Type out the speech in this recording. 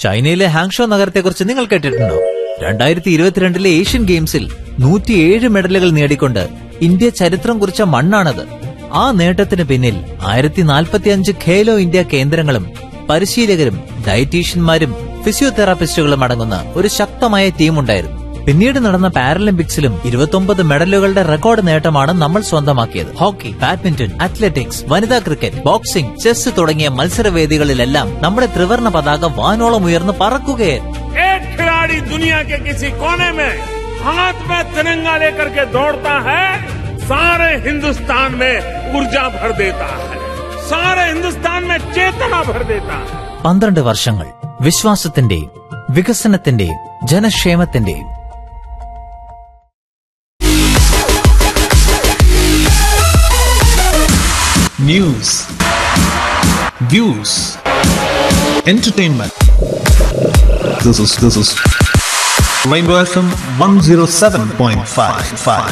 ചൈനയിലെ ഹാങ്ഷോ നഗരത്തെക്കുറിച്ച് നിങ്ങൾ കേട്ടിട്ടുണ്ടോ? 2022 ഏഷ്യൻ ഗെയിംസിൽ 107 മെഡലുകൾ നേടിക്കൊണ്ട് ഇന്ത്യ ചരിത്രം കുറിച്ച മണ്ണാണത്. ആ നേട്ടത്തിന് പിന്നിൽ 1045 ഖേലോ ഇന്ത്യ കേന്ദ്രങ്ങളും പരിശീലകരും ഡയറ്റീഷ്യന്മാരും ഫിസിയോതെറാപ്പിസ്റ്റുകളും അടങ്ങുന്ന ഒരു ശക്തമായ ടീമുണ്ടായിരുന്നു. പിന്നീട് നടന്ന പാരലിമ്പിക്സിലും 29 മെഡലുകളുടെ റെക്കോർഡ് നേട്ടമാണ് നമ്മൾ സ്വന്തമാക്കിയത്. ഹോക്കി, ബാഡ്മിന്റൺ, അത്ലറ്റിക്സ്, വനിതാ ക്രിക്കറ്റ്, ബോക്സിംഗ്, ചെസ് തുടങ്ങിയ മത്സരവേദികളിലെല്ലാം നമ്മുടെ ത്രിവർണ്ണ പതാക വാനോളം ഉയർന്ന് പറക്കുകയായിരുന്നു. एक खिलाड़ी दुनिया के किसी कोने में हाथ में तिरंगा लेकर के दौड़ता है, सारे हिंदुस्तान में ऊर्जा भर देता है, सारे हिंदुस्तान में चेतना भर देता है. 12 വർഷങ്ങൾ വിശ്വാസത്തിന്റെയും വികസനത്തിന്റെയും ജനക്ഷേമത്തിന്റെയും. News, views, entertainment. This is Rainbow FM 107.5.